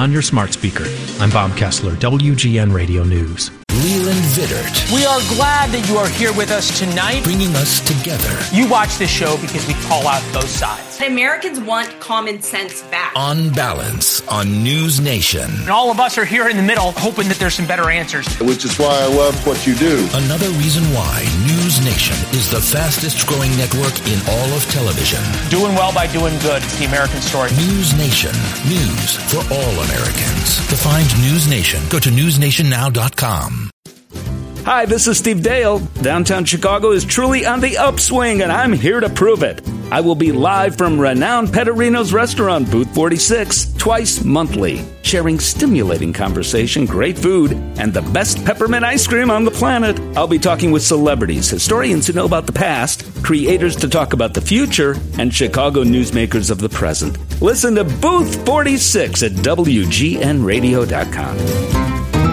on your smart speaker. I'm Bob Kessler, WGN Radio News. Leland Vittert. We are glad that you are here with us tonight. Bringing us together. You watch this show because we call out both sides. Americans want common sense back. On Balance on News Nation. And all of us are here in the middle hoping that there's some better answers. Which is why I love what you do. Another reason why News Nation is the fastest growing network in all of television. Doing well by doing good. It's the American story. News Nation. News for all Americans. To find News Nation, go to newsnation.now.com. Hi, this is Steve Dale. Downtown Chicago is truly on the upswing, and I'm here to prove it. I will be live from renowned Pettorino's restaurant, Booth 46, twice monthly, sharing stimulating conversation, great food, and the best peppermint ice cream on the planet. I'll be talking with celebrities, historians who know about the past, creators to talk about the future, and Chicago newsmakers of the present. Listen to Booth 46 at WGNradio.com.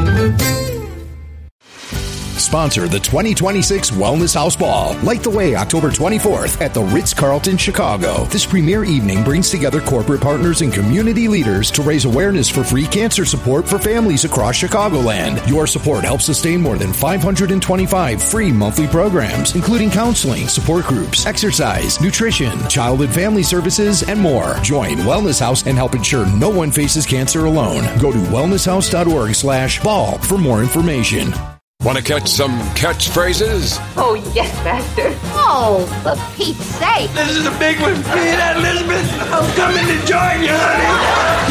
Sponsor the 2026 Wellness House Ball. Light the way October 24th at the Ritz-Carlton, Chicago. This premier evening brings together corporate partners and community leaders to raise awareness for free cancer support for families across Chicagoland. Your support helps sustain more than 525 free monthly programs, including counseling, support groups, exercise, nutrition, child and family services, and more. Join Wellness House and help ensure no one faces cancer alone. Go to wellnesshouse.org/ball for more information. Want to catch some catchphrases? Oh, yes, Master. Oh, for Pete's sake. This is a big one. Hey, that Elizabeth, I'm coming to join you, honey.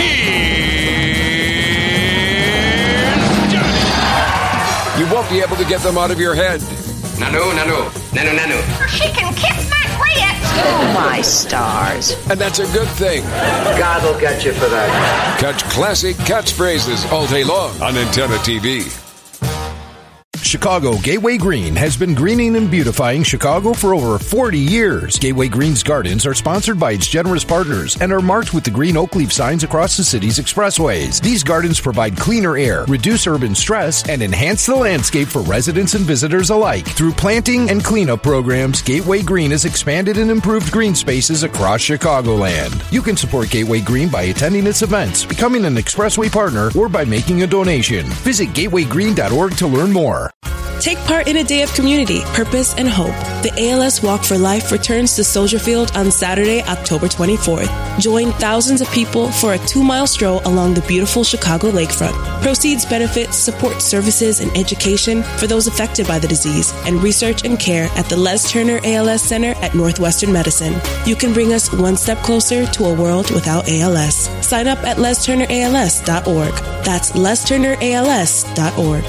Here's Johnny. You won't be able to get them out of your head. Nanu. She can kiss my grits. Oh, my stars. And that's a good thing. God will get you for that. Catch classic catchphrases all day long on Antenna TV. Chicago Gateway Green has been greening and beautifying Chicago for over 40 years. Gateway Green's gardens are sponsored by its generous partners and are marked with the green oak leaf signs across the city's expressways. These gardens provide cleaner air, reduce urban stress, and enhance the landscape for residents and visitors alike. Through planting and cleanup programs, Gateway Green has expanded and improved green spaces across Chicagoland. You can support Gateway Green by attending its events, becoming an expressway partner, or by making a donation. Visit gatewaygreen.org to learn more. Take part in a day of community, purpose, and hope. The ALS Walk for Life returns to Soldier Field on Saturday, October 24th. Join thousands of people for a 2-mile stroll along the beautiful Chicago lakefront. Proceeds benefit support services and education for those affected by the disease and research and care at the Les Turner ALS Center at Northwestern Medicine. You can bring us one step closer to a world without ALS. Sign up at lesturnерals.org. That's lesturnerals.org.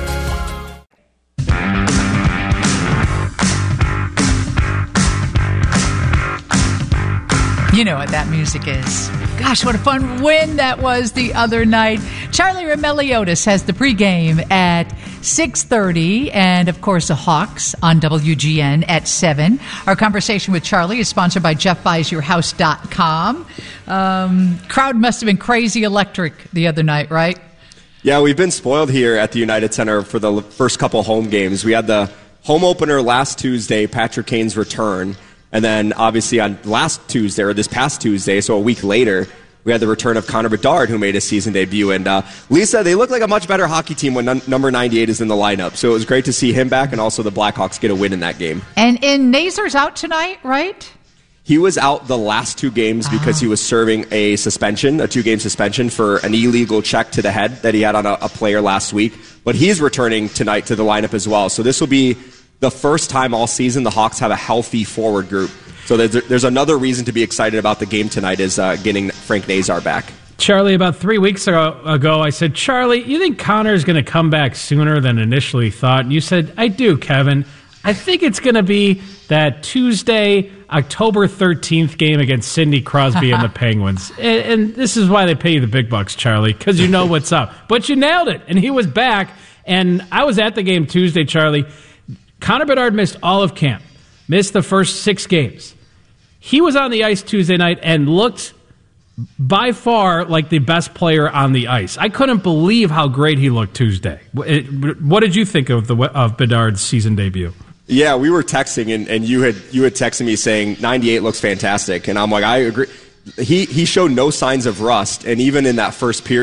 You know what that music is. Gosh, what a fun win that was the other night. Charlie Roumeliotis has the pregame at 6:30, and of course the Hawks on WGN at 7. Our conversation with Charlie is sponsored by JeffBuysYourHouse.com. Crowd must have been crazy electric the other night, right? Yeah, we've been spoiled here at the United Center for the first couple home games. We had the home opener last Tuesday, Patrick Kane's return. And then, obviously, on last Tuesday, or this past Tuesday, so a week later, we had the return of Connor Bedard, who made his season debut. And Lisa, they look like a much better hockey team when number 98 is in the lineup. So it was great to see him back, and also the Blackhawks get a win in that game. And Nazar's out tonight, right? He was out the last 2 games because he was serving a suspension, a 2-game suspension for an illegal check to the head that he had on a player last week. But he's returning tonight to the lineup as well. So this will be the first time all season the Hawks have a healthy forward group. So there's another reason to be excited about the game tonight is getting Frank Nazar back. Charlie, about 3 weeks ago, I said, Charlie, you think Connor's going to come back sooner than initially thought? And you said, I do, Kevin. I think it's going to be that Tuesday, October 13th game against Sidney Crosby and the Penguins. And this is why they pay you the big bucks, Charlie, because you know what's up. But you nailed it, and he was back. And I was at the game Tuesday, Charlie. Connor Bedard missed all of camp, missed the first 6 games. He was on the ice Tuesday night and looked by far like the best player on the ice. I couldn't believe how great he looked Tuesday. What did you think of Bedard's season debut? Yeah, we were texting, and you had texted me saying 98 looks fantastic, and I'm like, I agree. He showed no signs of rust, and even in that first period,